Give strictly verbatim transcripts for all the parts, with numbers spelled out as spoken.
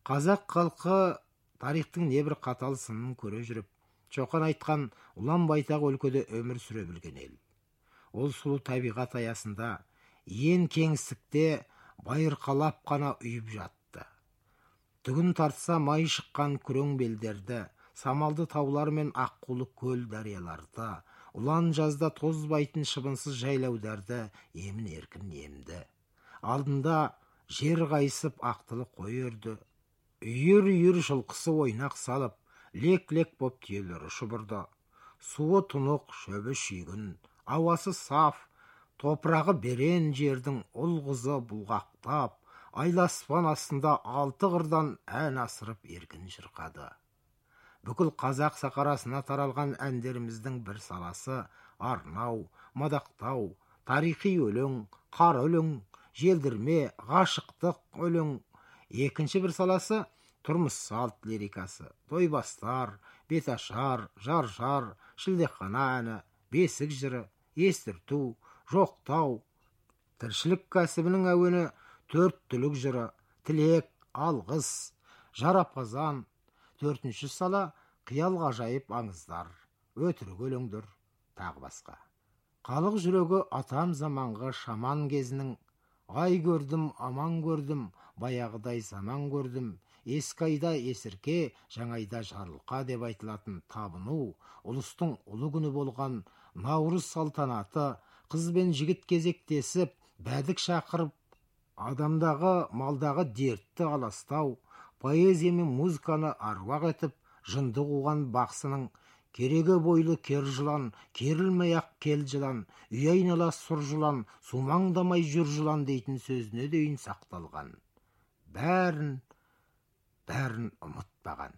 Қазақ халқы тарихтың небір қатал сынын көре жүріп, Чоқан айтқан ұлан байтақ өлкөде өмір сүре білген ел. Ол сұлу табиғат аясында ең кеңістікте байырқалап қана үйіп жатты. Түгін тартса май шыққан күрең белдерді, самалды таулар мен аққулы көл дарияларды, ұлан жазда тозбайтын шыбынсыз жайлаударды емін еркін емді. Алдында жер қайысып ақтылы қой өрді. Үйір-үйір жылқысы ойнақ салып, лек-лек боп түйелері шұбырды. Суы тұнық, шөбі шүйгін, ауасы саф, топырағы берен жердің ұл-қызы бұлғақтап, айласпан астында алты қырдан ән асырып еркін шырқады. Бүкіл қазақ сахарасына таралған әндеріміздің бір саласы арнау, мадақтау, тарихи өлең, қар өлең, желдірме, ғашықтық өлең. Екінші бір саласы тұрмыс салт лирикасы, тойбастар, беташар, жар-жар, шілдехана әні, бесік жыры, естірту, жоқтау. Тіршілік кәсібінің әуені төрт түлік жыры, тілек, алғыс, жарапазан. Төртінші сала қиял ғажайып аңыздар, өтірік өлеңдер, тағы басқа. Халық жүрегі атам заманғы шаман кезінің ай көрдім, аман көрдім, баяғыдай заман көрдім, ескі айда есірке, жаңайда жарылқа деп айтылатын табыну, ұлыстың ұлы күні болған наурыз салтанаты, қыз бен жігіт кезектесіп, бәдік шақырып, адамдағы малдағы дертті аластау, поэзия мен музыканы аруақ етіп, жынды қуған бақсының кереге бойлы кер жылан, керілмей ақ кел жылан, үй айнала сұр жылан, сумаңдамай жүр жылан дейтін сөзіне дейін сақталған. Бәрін, бәрін ұмытпаған.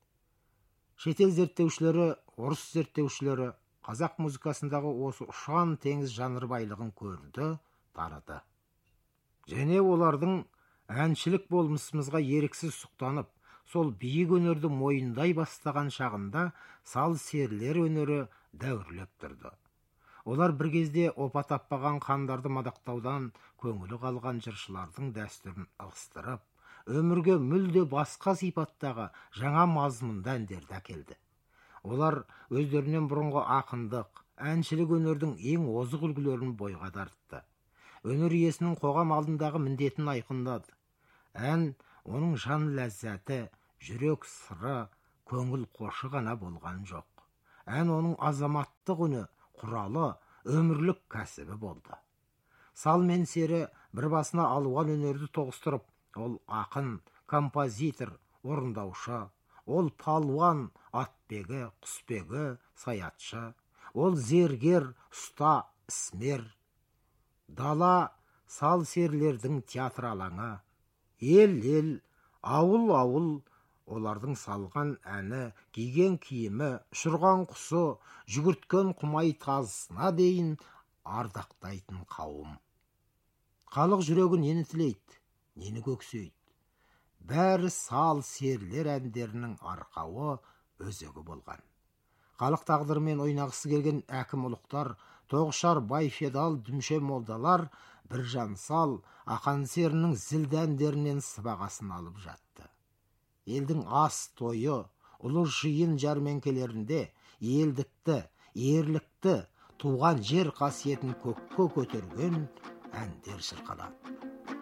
Шетел зерттеушілері, орыс зерттеушілері қазақ музыкасындағы осы ұшан теңіз жанр байлығын көрді, тарады. Және олардың әншілік болмысымызға еріксіз сұқтанып, сол биік өнерді мойындай бастаған шағында сал серлер өнері дәуірлеп тұрды. Олар бір кезде опа таппаған хандарды мадақтаудан көңілі қалған жыршылардың дәстүрін ығыстырып, өмірге мүлде басқа сипаттағы жаңа мазмұнды әндерді әкелді. Олар өздерінен бұрынғы ақындық, әншілік өнердің ең озық үлгілерін бойға тартты. Өнер иесінің қоғам алдындағы міндетін айқындады. Ән оның жан ләззаты, жүрек сыры, көңіл қошы ғана болған жоқ. Ән оның азаматтық үні, құралы, өмірлік кәсібі болды. Сал мен сері бір басына алуан өнерді тоғыстырып, ол ақын, композитор, орындаушы, ол палуан, атбегі, құсбегі, саятшы, ол зергер, ұста, ісмер. Дала сал серлердің театр алаңы, ел-ел, ауыл-ауыл, олардың салған әні, киген киімі, ұшырған құсы, жүгірткен құмай тазысына дейін ардақтайтын қауым. Халық жүрегі нені тілейді, нені көксейді? Бәрі сал серлер әндерінің арқауы, өзегі болған. Халық тағдырымен ойнағысы келген әкім ұлықтар, тоғышар бай федал дүмше молдалар бір жан сал, ақан серінің зілді әндерінен сыбағасын алып жатты. Елдің ас тойы, ұлы жиын жәрмеңкелерінде елдікті, ерлікті, туған жер қасиетін көкке көтерген әндер шырқалады.